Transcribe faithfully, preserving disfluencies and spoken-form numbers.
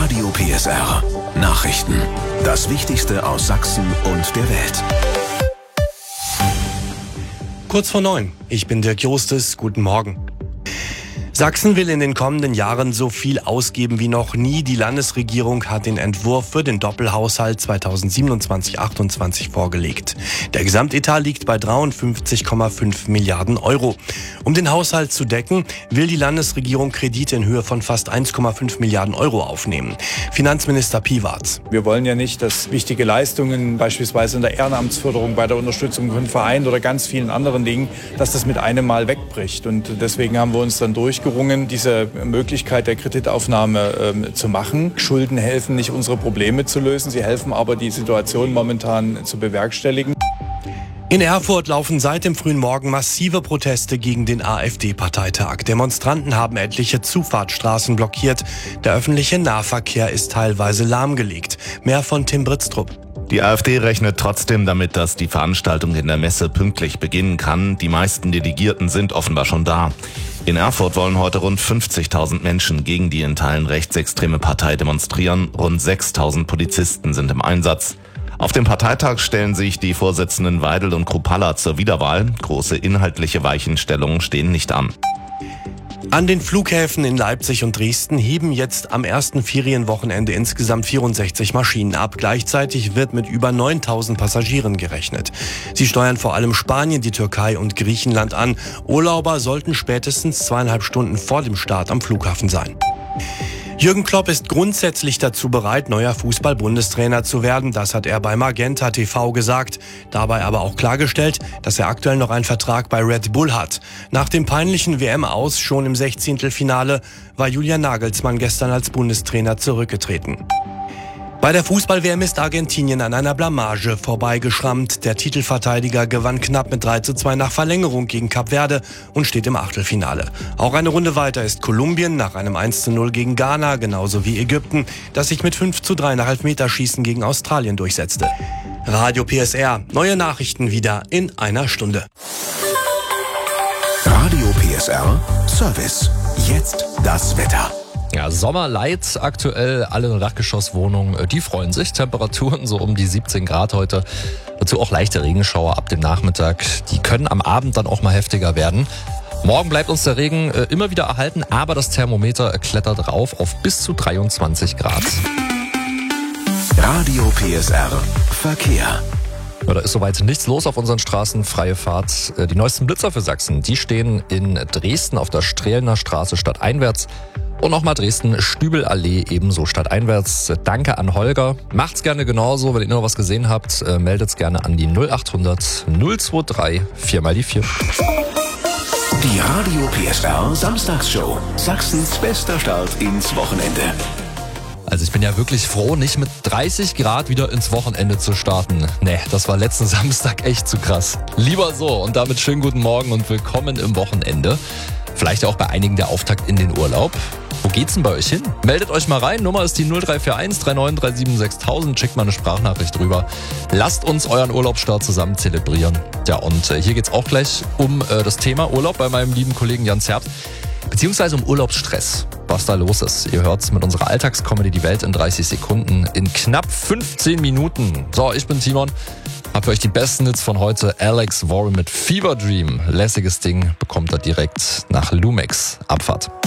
Radio P S R. Nachrichten. Das Wichtigste aus Sachsen und der Welt. Kurz vor neun. Ich bin Dirk Jostes. Guten Morgen. Sachsen will in den kommenden Jahren so viel ausgeben wie noch nie. Die Landesregierung hat den Entwurf für den Doppelhaushalt zweitausendsiebenundzwanzig achtundzwanzig vorgelegt. Der Gesamtetat liegt bei dreiundfünfzig Komma fünf Milliarden Euro. Um den Haushalt zu decken, will die Landesregierung Kredite in Höhe von fast eins Komma fünf Milliarden Euro aufnehmen. Finanzminister Piwarz. Wir wollen ja nicht, dass wichtige Leistungen, beispielsweise in der Ehrenamtsförderung, bei der Unterstützung von Vereinen oder ganz vielen anderen Dingen, dass das mit einem Mal wegbricht. Und deswegen haben wir uns dann durchgerungen, diese Möglichkeit der Kreditaufnahme ähm, zu machen. Schulden helfen nicht, unsere Probleme zu lösen. Sie helfen aber, die Situation momentan zu bewerkstelligen. In Erfurt laufen seit dem frühen Morgen massive Proteste gegen den AfD-Parteitag. Demonstranten haben etliche Zufahrtsstraßen blockiert. Der öffentliche Nahverkehr ist teilweise lahmgelegt. Mehr von Tim Britztrup. Die AfD rechnet trotzdem damit, dass die Veranstaltung in der Messe pünktlich beginnen kann. Die meisten Delegierten sind offenbar schon da. In Erfurt wollen heute rund fünfzigtausend Menschen gegen die in Teilen rechtsextreme Partei demonstrieren. Rund sechstausend Polizisten sind im Einsatz. Auf dem Parteitag stellen sich die Vorsitzenden Weidel und Kruppalla zur Wiederwahl. Große inhaltliche Weichenstellungen stehen nicht an. An den Flughäfen in Leipzig und Dresden heben jetzt am ersten Ferienwochenende insgesamt vierundsechzig Maschinen ab. Gleichzeitig wird mit über neuntausend Passagieren gerechnet. Sie steuern vor allem Spanien, die Türkei und Griechenland an. Urlauber sollten spätestens zweieinhalb Stunden vor dem Start am Flughafen sein. Jürgen Klopp ist grundsätzlich dazu bereit, neuer Fußball-Bundestrainer zu werden. Das hat er bei Magenta T V gesagt. Dabei aber auch klargestellt, dass er aktuell noch einen Vertrag bei Red Bull hat. Nach dem peinlichen W M-Aus schon im Sechzehntelfinale war Julian Nagelsmann gestern als Bundestrainer zurückgetreten. Bei der Fußball-W M ist Argentinien an einer Blamage vorbeigeschrammt. Der Titelverteidiger gewann knapp mit drei zu zwei nach Verlängerung gegen Kap Verde und steht im Achtelfinale. Auch eine Runde weiter ist Kolumbien nach einem eins zu null gegen Ghana, genauso wie Ägypten, das sich mit fünf zu drei nach Elfmeterschießen gegen Australien durchsetzte. Radio P S R, neue Nachrichten wieder in einer Stunde. Radio P S R Service. Jetzt das Wetter. Ja, Sommerlight aktuell, alle Dachgeschosswohnungen, die freuen sich. Temperaturen so um die siebzehn Grad heute. Dazu auch leichte Regenschauer ab dem Nachmittag. Die können am Abend dann auch mal heftiger werden. Morgen bleibt uns der Regen äh, immer wieder erhalten, aber das Thermometer klettert rauf auf bis zu dreiundzwanzig Grad. Radio P S R Verkehr. Ja, da ist soweit nichts los auf unseren Straßen. Freie Fahrt. Die neuesten Blitzer für Sachsen, die stehen in Dresden auf der Strehlner Straße stadteinwärts. Und nochmal Dresden-Stübelallee ebenso stadteinwärts. Danke an Holger. Macht's gerne genauso. Wenn ihr noch was gesehen habt, meldet's gerne an die null achthundert null zweiundzwanzig vier mal die vier. Die Radio P S R Samstagsshow. Sachsens bester Start ins Wochenende. Also ich bin ja wirklich froh, nicht mit dreißig Grad wieder ins Wochenende zu starten. Nee, das war letzten Samstag echt zu krass. Lieber so und damit schönen guten Morgen und willkommen im Wochenende. Vielleicht auch bei einigen der Auftakt in den Urlaub. Wo geht's denn bei euch hin? Meldet euch mal rein. Nummer ist die null drei vier eins drei neun drei sieben sechs tausend. Schickt mal eine Sprachnachricht rüber. Lasst uns euren Urlaubsstart zusammen zelebrieren. Ja, und äh, hier geht's auch gleich um äh, das Thema Urlaub bei meinem lieben Kollegen Jan Zerbst. Beziehungsweise um Urlaubsstress. Was da los ist. Ihr hört's mit unserer Alltagscomedy Die Welt in dreißig Sekunden in knapp fünfzehn Minuten. So, ich bin Timon. Hab für euch die besten Hits von heute. Alex Warren mit Fever Dream. Lässiges Ding bekommt er direkt nach Lumex. Abfahrt.